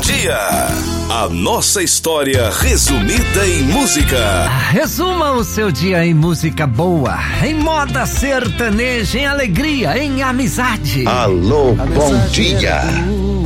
Dia. A nossa história resumida em música. Resuma o seu dia em música boa, em moda sertaneja, em alegria, em amizade. Alô, bom dia.